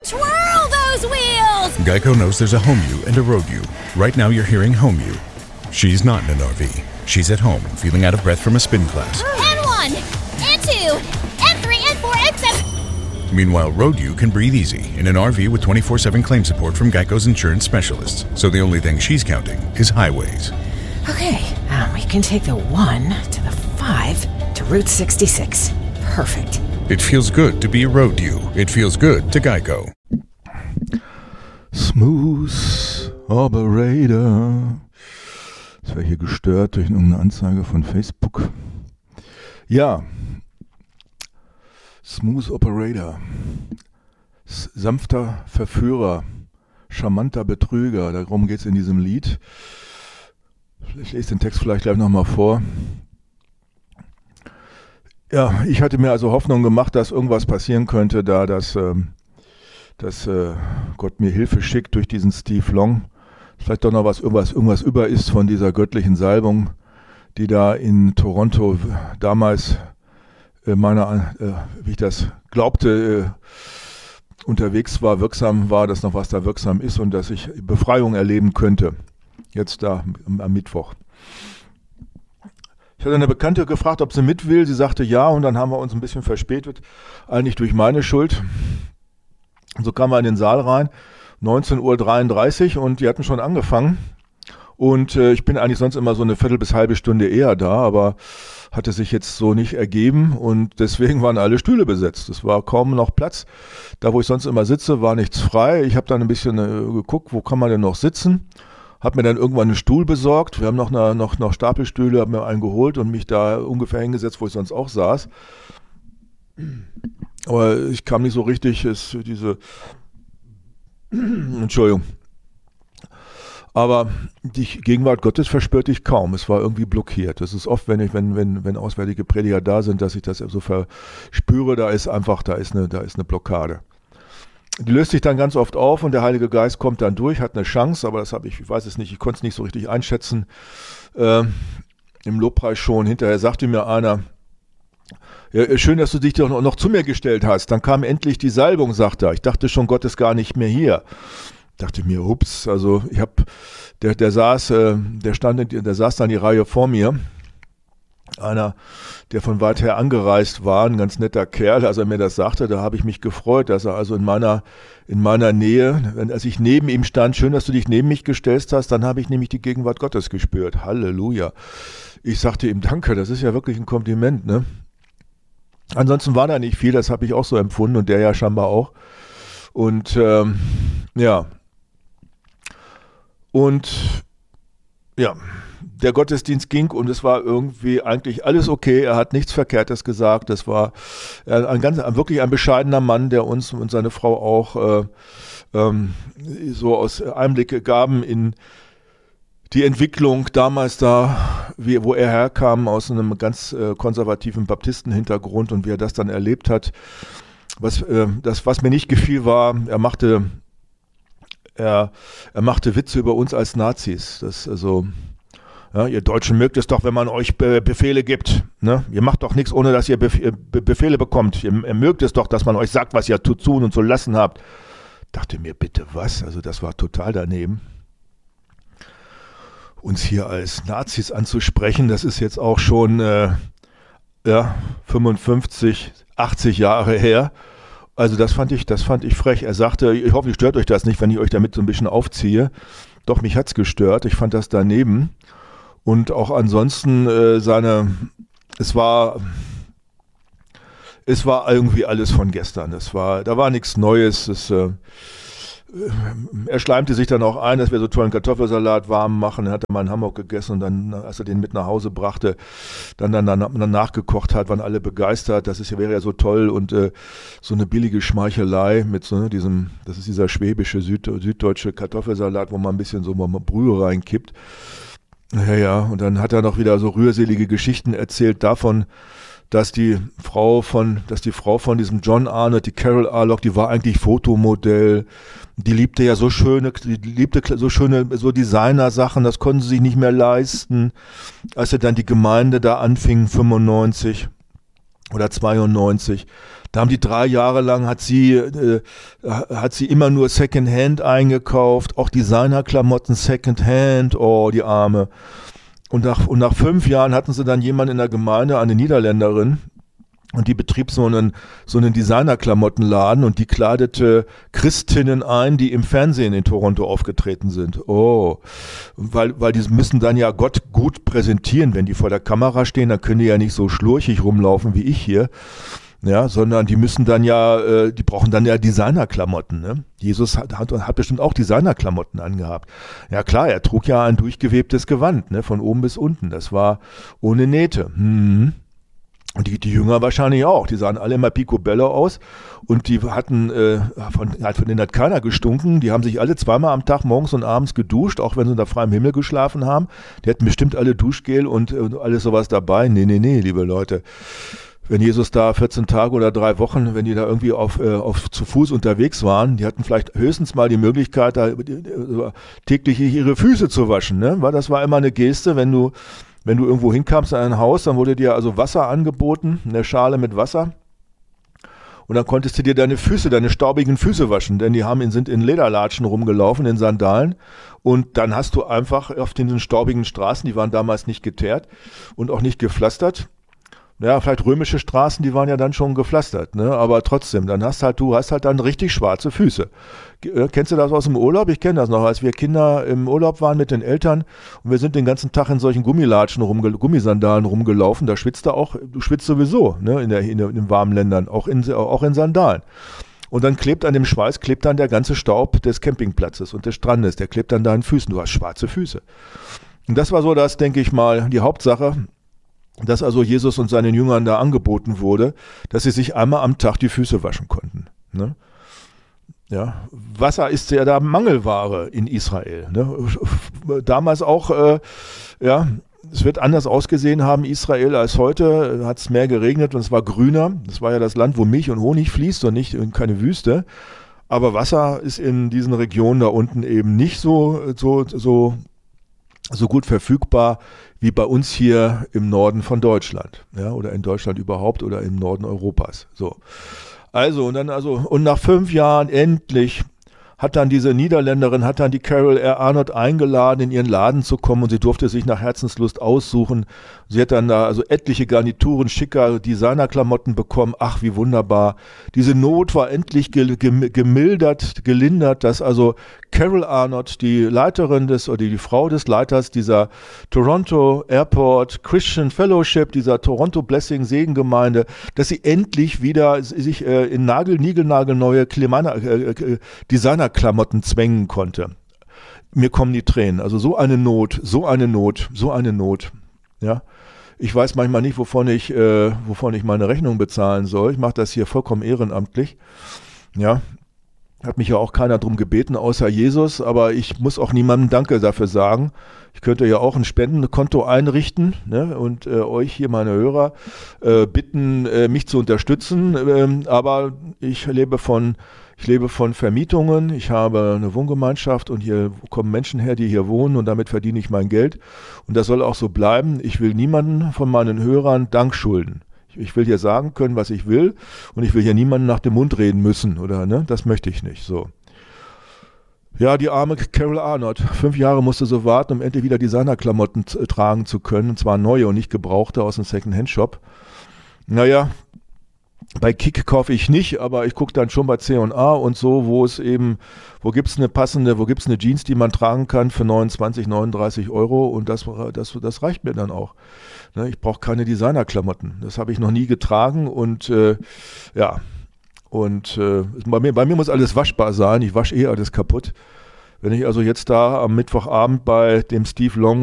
Twirl those wheels! Geico knows there's a home you and a road you. Right now you're hearing home you. She's not in an RV. She's at home, feeling out of breath from a spin class. N1, N2, N3, N4, N7. Meanwhile, road you can breathe easy in an RV with 24/7 claim support from Geico's insurance specialists. So the only thing she's counting is highways. Okay, we can take the 1 to the 5 to Route 66. Perfect. It feels good to be a road you. It feels good to Geico. Smooth Operator. Das wäre hier gestört durch irgendeine Anzeige von Facebook. Ja. Smooth Operator. Sanfter Verführer. Charmanter Betrüger. Darum geht es in diesem Lied. Ich lese den Text vielleicht gleich nochmal vor. Ja, ich hatte mir also Hoffnung gemacht, dass irgendwas passieren könnte, da dass Gott mir Hilfe schickt durch diesen Steve Long. Vielleicht doch noch irgendwas über ist von dieser göttlichen Salbung, die da in Toronto damals wie ich das glaubte, unterwegs war, wirksam war, dass noch was da wirksam ist und dass ich Befreiung erleben könnte. Jetzt da am Mittwoch. Ich hatte eine Bekannte gefragt, ob sie mit will. Sie sagte ja und dann haben wir uns ein bisschen verspätet. Eigentlich durch meine Schuld. Und so kamen wir in den Saal rein. 19:33 Uhr und die hatten schon angefangen. Und ich bin eigentlich sonst immer so eine Viertel bis halbe Stunde eher da, aber hatte sich jetzt so nicht ergeben und deswegen waren alle Stühle besetzt. Es war kaum noch Platz. Da, wo ich sonst immer sitze, war nichts frei. Ich habe dann ein bisschen geguckt, wo kann man denn noch sitzen. Habe mir dann irgendwann einen Stuhl besorgt. Wir haben noch Stapelstühle, habe mir einen geholt und mich da ungefähr hingesetzt, wo ich sonst auch saß. Aber ich kam nicht so richtig, Entschuldigung. Aber die Gegenwart Gottes verspürte ich kaum. Es war irgendwie blockiert. Das ist oft, wenn auswärtige Prediger da sind, dass ich das so verspüre, da ist eine Blockade. Die löst sich dann ganz oft auf und der Heilige Geist kommt dann durch, hat eine Chance, aber ich weiß es nicht, ich konnte es nicht so richtig einschätzen. Im Lobpreis schon, hinterher sagte mir einer, ja, schön, dass du dich doch noch zu mir gestellt hast. Dann kam endlich die Salbung, sagt er. Ich dachte schon, Gott ist gar nicht mehr hier. Dachte mir, ups, also der saß dann die Reihe vor mir. Einer, der von weit her angereist war, ein ganz netter Kerl, als er mir das sagte, da habe ich mich gefreut, dass er also in meiner Nähe, als ich neben ihm stand, schön, dass du dich neben mich gestellt hast, dann habe ich nämlich die Gegenwart Gottes gespürt. Halleluja. Ich sagte ihm Danke, das ist ja wirklich ein Kompliment, ne? Ansonsten war da nicht viel, das habe ich auch so empfunden und der ja scheinbar auch. Und ja. Und ja, der Gottesdienst ging und es war irgendwie eigentlich alles okay. Er hat nichts Verkehrtes gesagt. Das war wirklich ein bescheidener Mann, der uns und seine Frau auch so aus Einblicke gaben in die Entwicklung damals da, wo er herkam aus einem ganz konservativen Baptistenhintergrund und wie er das dann erlebt hat. Was mir nicht gefiel, war, er machte Witze über uns als Nazis. Ja, ihr Deutschen mögt es doch, wenn man euch Befehle gibt. Ne? Ihr macht doch nichts, ohne dass ihr Befehle bekommt. Ihr mögt es doch, dass man euch sagt, was ihr zu tun und zu lassen habt. Dachte mir, bitte was? Also das war total daneben. Uns hier als Nazis anzusprechen, das ist jetzt auch schon 55, 80 Jahre her. Also das fand ich frech. Er sagte, ich hoffe, stört euch das nicht, wenn ich euch damit so ein bisschen aufziehe. Doch, mich hat's gestört. Ich fand das daneben. Und auch ansonsten es war irgendwie alles von gestern. Da war nichts Neues. Er schleimte sich dann auch ein, dass wir so tollen Kartoffelsalat warm machen. Er hatte mal in Hamburg gegessen und dann, als er den mit nach Hause brachte, dann nachgekocht hat, waren alle begeistert. Wäre ja so toll und so eine billige Schmeichelei mit so das ist dieser schwäbische, süddeutsche Kartoffelsalat, wo man ein bisschen so Brühe reinkippt. Ja, und dann hat er noch wieder so rührselige Geschichten erzählt davon, dass die Frau von diesem John Arnott, die Carol Arlock, die war eigentlich Fotomodell. Die liebte so schöne so Designer-Sachen, das konnten sie sich nicht mehr leisten. Als er dann die Gemeinde da anfing, 95, oder 92. Da haben die 3 Jahre lang, hat sie immer nur Secondhand eingekauft, auch Designerklamotten Secondhand, oh, die Arme. Und nach 5 Jahren hatten sie dann jemanden in der Gemeinde, eine Niederländerin, und die betrieb so einen Designerklamottenladen und die kleidete Christinnen ein, die im Fernsehen in Toronto aufgetreten sind. Oh, weil die müssen dann ja Gott gut präsentieren. Wenn die vor der Kamera stehen, dann können die ja nicht so schlurchig rumlaufen wie ich hier. Ja, sondern die müssen dann ja, die brauchen dann ja Designerklamotten. Ne? Jesus hat bestimmt auch Designerklamotten angehabt. Ja klar, er trug ja ein durchgewebtes Gewand, ne, von oben bis unten. Das war ohne Nähte. Und die Jünger wahrscheinlich auch. Die sahen alle immer picobello aus und die hatten, von denen hat keiner gestunken. Die haben sich alle 2-mal am Tag morgens und abends geduscht, auch wenn sie unter freiem Himmel geschlafen haben. Die hatten bestimmt alle Duschgel und alles sowas dabei. Nee, liebe Leute. Wenn Jesus da 14 Tage oder 3 Wochen, wenn die da irgendwie zu Fuß unterwegs waren, die hatten vielleicht höchstens mal die Möglichkeit, da täglich ihre Füße zu waschen. Ne? Weil das war immer eine Geste, wenn du irgendwo hinkamst in ein Haus, dann wurde dir also Wasser angeboten, eine Schale mit Wasser. Und dann konntest du dir deine staubigen Füße waschen, denn die sind in Lederlatschen rumgelaufen, in Sandalen. Und dann hast du einfach auf den staubigen Straßen, die waren damals nicht geteert und auch nicht gepflastert. Ja, vielleicht römische Straßen, die waren ja dann schon gepflastert, ne? Aber trotzdem, du hast halt dann richtig schwarze Füße. Kennst du das aus dem Urlaub? Ich kenne das noch, als wir Kinder im Urlaub waren mit den Eltern und wir sind den ganzen Tag in solchen Gummisandalen rumgelaufen, du schwitzt sowieso, ne? In den warmen Ländern, auch in Sandalen. Und dann an dem Schweiß dann der ganze Staub des Campingplatzes und des Strandes, der klebt an deinen Füßen, du hast schwarze Füße. Und das war so das, denke ich mal, die Hauptsache, dass also Jesus und seinen Jüngern da angeboten wurde, dass sie sich einmal am Tag die Füße waschen konnten. Ne? Ja, Wasser ist ja da Mangelware in Israel. Ne? Damals auch, es wird anders ausgesehen haben, Israel, als heute. Hat es mehr geregnet und es war grüner. Das war ja das Land, wo Milch und Honig fließt und keine Wüste. Aber Wasser ist in diesen Regionen da unten eben nicht so gut verfügbar wie bei uns hier im Norden von Deutschland, ja, oder in Deutschland überhaupt oder im Norden Europas. So. Und nach 5 Jahren endlich hat dann diese Niederländerin, die Carol R. Arnott eingeladen, in ihren Laden zu kommen und sie durfte sich nach Herzenslust aussuchen. Sie hat dann da also etliche Garnituren, schicker Designerklamotten bekommen. Ach, wie wunderbar. Diese Not war endlich gelindert, dass also Carol Arnott, die Leiterin die Frau des Leiters dieser Toronto Airport Christian Fellowship, dieser Toronto Blessing Segengemeinde, dass sie endlich wieder sich in niegelnagelneue Designerklamotten zwängen konnte. Mir kommen die Tränen. Also so eine Not. Ja. Ich weiß manchmal nicht, wovon ich meine Rechnung bezahlen soll. Ich mache das hier vollkommen ehrenamtlich. Ja. Hat mich ja auch keiner drum gebeten, außer Jesus, aber ich muss auch niemandem Danke dafür sagen. Ich könnte ja auch ein Spendenkonto einrichten, ne, und euch hier, meine Hörer, bitten, mich zu unterstützen, aber ich lebe von Vermietungen, ich habe eine Wohngemeinschaft und hier kommen Menschen her, die hier wohnen und damit verdiene ich mein Geld und das soll auch so bleiben. Ich will niemanden von meinen Hörern Dank schulden. Ich will hier sagen können, was ich will und ich will hier niemanden nach dem Mund reden müssen, oder, ne? Das möchte ich nicht, so. Ja, die arme Carol Arnott. 5 Jahre musste so warten, um endlich wieder Designerklamotten tragen zu können, und zwar neue und nicht gebrauchte aus dem Second-Hand-Shop. Naja, bei Kick kaufe ich nicht, aber ich gucke dann schon bei C&A und so, wo gibt's eine Jeans, die man tragen kann für 29, 39 Euro und das reicht mir dann auch. Ne, ich brauche keine Designerklamotten. Das habe ich noch nie getragen und bei mir muss alles waschbar sein. Ich wasche alles kaputt. Wenn ich also jetzt da am Mittwochabend bei dem Steve Long